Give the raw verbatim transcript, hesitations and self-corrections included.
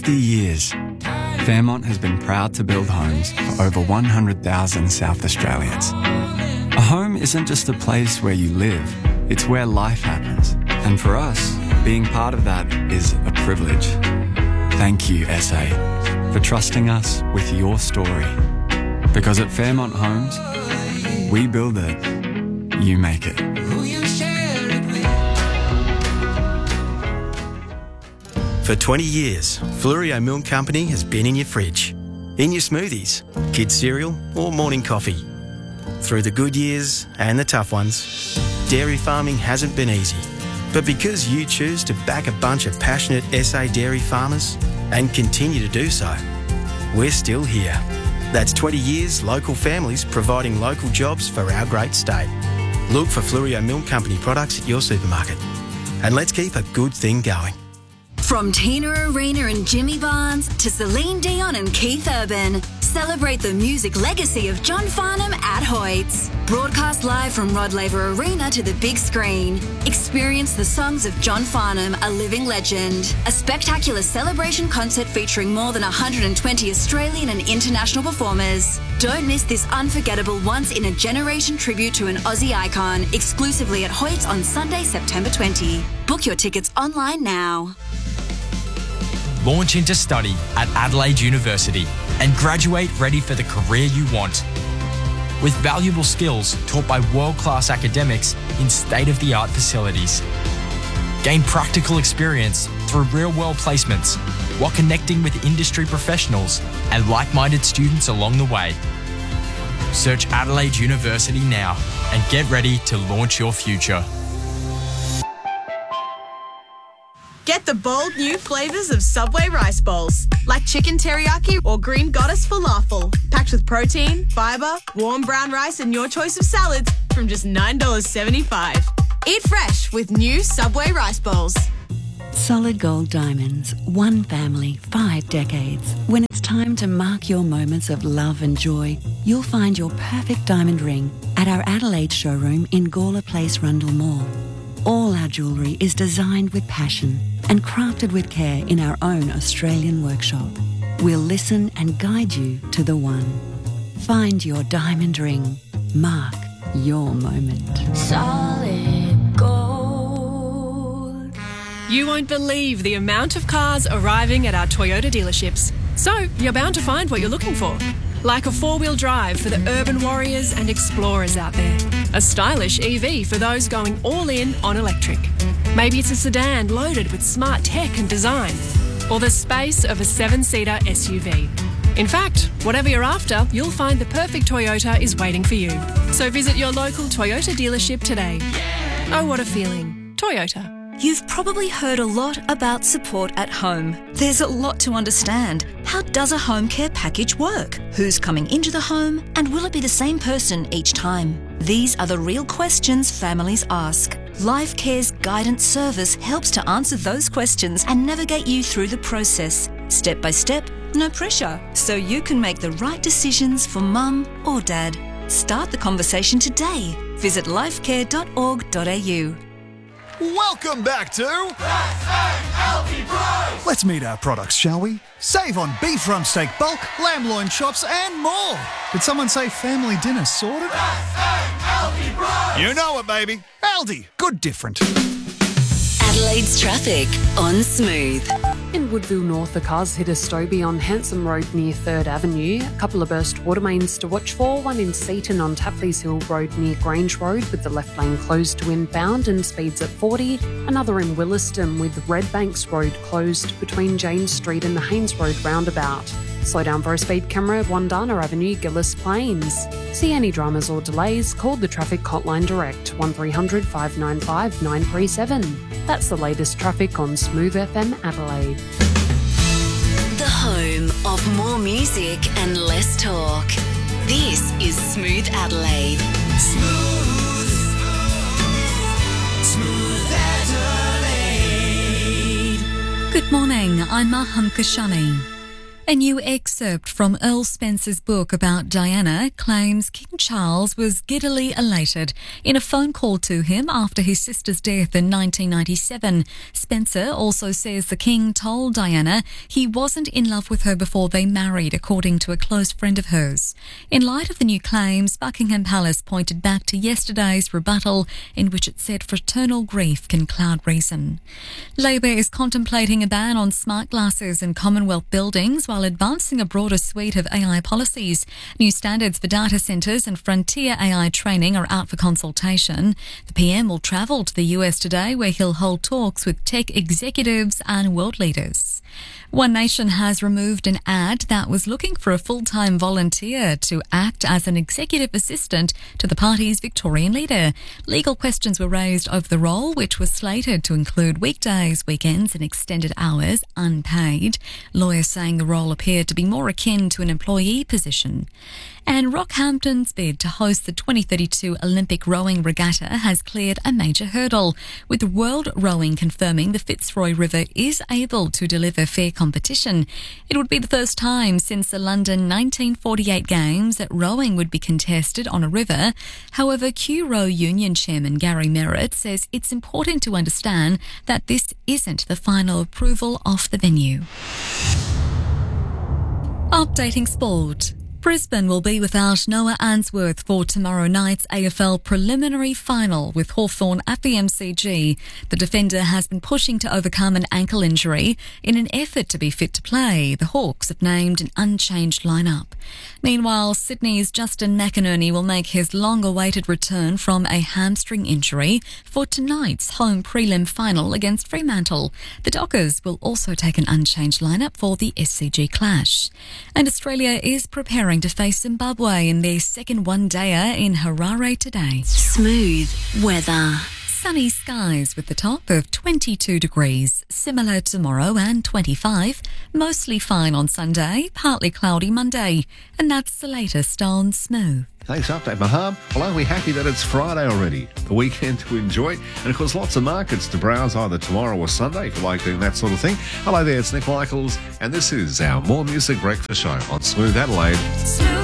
fifty years, Fairmont has been proud to build homes for over one hundred thousand South Australians. A home isn't just a place where you live, it's where life happens. And for us, being part of that is a privilege. Thank you, S A, for trusting us with your story. Because at Fairmont Homes, we build it, you make it. For twenty years, Fleurieu Milk Company has been in your fridge, in your smoothies, kids' cereal or morning coffee. Through the good years and the tough ones, dairy farming hasn't been easy. But because you choose to back a bunch of passionate S A dairy farmers and continue to do so, we're still here. That's twenty years local families providing local jobs for our great state. Look for Fleurieu Milk Company products at your supermarket. And let's keep a good thing going. From Tina Arena and Jimmy Barnes to Celine Dion and Keith Urban, celebrate the music legacy of John Farnham at Hoyts. Broadcast live from Rod Laver Arena to the big screen. Experience the songs of John Farnham, a living legend. A spectacular celebration concert featuring more than one hundred twenty Australian and international performers. Don't miss this unforgettable once-in-a-generation tribute to an Aussie icon, exclusively at Hoyts on Sunday, September twentieth. Book your tickets online now. Launch into study at Adelaide University and graduate ready for the career you want. With valuable skills taught by world-class academics in state-of-the-art facilities. Gain practical experience through real-world placements while connecting with industry professionals and like-minded students along the way. Search Adelaide University now and get ready to launch your future. Get the bold new flavours of Subway rice bowls, like chicken teriyaki or green goddess falafel, packed with protein, fibre, warm brown rice and your choice of salads from just nine dollars seventy-five. Eat fresh with new Subway rice bowls. Solid Gold Diamonds, one family, five decades. When it's time to mark your moments of love and joy, you'll find your perfect diamond ring at our Adelaide showroom in Gawler Place, Rundle Mall. All our jewellery is designed with passion and crafted with care in our own Australian workshop. We'll listen and guide you to the one. Find your diamond ring. Mark your moment. Solid Gold. You won't believe the amount of cars arriving at our Toyota dealerships. So you're bound to find what you're looking for. Like a four-wheel drive for the urban warriors and explorers out there. A stylish E V for those going all in on electric. Maybe it's a sedan loaded with smart tech and design. Or the space of a seven-seater S U V. In fact, whatever you're after, you'll find the perfect Toyota is waiting for you. So visit your local Toyota dealership today. Oh, what a feeling. Toyota. You've probably heard a lot about support at home. There's a lot to understand. How does a home care package work? Who's coming into the home? And will it be the same person each time? These are the real questions families ask. Life Care's guidance service helps to answer those questions and navigate you through the process. Step by step, no pressure. So you can make the right decisions for mum or dad. Start the conversation today. Visit lifecare dot org dot a u. Welcome back to Let's meet our products, shall we? Save on beef rump steak bulk, lamb loin chops and more. Did someone say family dinner sorted? You know it, baby. Aldi. Good different. Adelaide's traffic on Smooth. In Woodville North, the cars hit a Stobie on Hanson Road near third Avenue. A couple of burst water mains to watch for, one in Seaton on Tapley's Hill Road near Grange Road with the left lane closed to inbound and speeds at forty. Another in Williston with Redbanks Road closed between James Street and the Haynes Road roundabout. Slow down for a speed camera at Wandana Avenue, Gillis Plains. See any dramas or delays, call the traffic hotline direct, one three hundred five nine five nine three seven. That's the latest traffic on Smooth F M Adelaide. The home of more music and less talk. This is Smooth Adelaide. Smooth. Smooth Adelaide. Good morning, I'm Maham Kashani. A new excerpt from Earl Spencer's book about Diana claims King Charles was giddily elated in a phone call to him after his sister's death in nineteen ninety-seven. Spencer also says the King told Diana he wasn't in love with her before they married, according to a close friend of hers. In light of the new claims, Buckingham Palace pointed back to yesterday's rebuttal in which it said fraternal grief can cloud reason. Labor is contemplating a ban on smart glasses in Commonwealth buildings while advancing a broader suite of A I policies. New standards for data centres and frontier A I training are out for consultation. The P M will travel to the U S today, where he'll hold talks with tech executives and world leaders. One Nation has removed an ad that was looking for a full-time volunteer to act as an executive assistant to the party's Victorian leader. Legal questions were raised over the role, which was slated to include weekdays, weekends and extended hours, unpaid. Lawyers saying the role appeared to be more akin to an employee position. And Rockhampton's bid to host the twenty thirty-two Olympic Rowing Regatta has cleared a major hurdle, with World Rowing confirming the Fitzroy River is able to deliver fair competition. It would be the first time since the London nineteen forty-eight Games that rowing would be contested on a river. However, Q Row Union Chairman Gary Merritt says it's important to understand that this isn't the final approval of the venue. Updating sport. Brisbane will be without Noah Answorth for tomorrow night's A F L preliminary final with Hawthorn at the M C G. The defender has been pushing to overcome an ankle injury in an effort to be fit to play. The Hawks have named an unchanged lineup. Meanwhile, Sydney's Justin McInerney will make his long-awaited return from a hamstring injury for tonight's home prelim final against Fremantle. The Dockers will also take an unchanged lineup for the S C G clash. And Australia is preparing to face Zimbabwe in their second one-dayer in Harare today. Smooth weather. Sunny skies with the top of twenty-two degrees. Similar tomorrow and twenty-five. Mostly fine on Sunday, partly cloudy Monday. And that's the latest on Smooth. Thanks, Update Maham. Well, aren't we happy that it's Friday already? The weekend to enjoy. And of course, lots of markets to browse either tomorrow or Sunday if you like doing that sort of thing. Hello there, it's Nick Michaels, and this is our More Music Breakfast Show on Smooth Adelaide.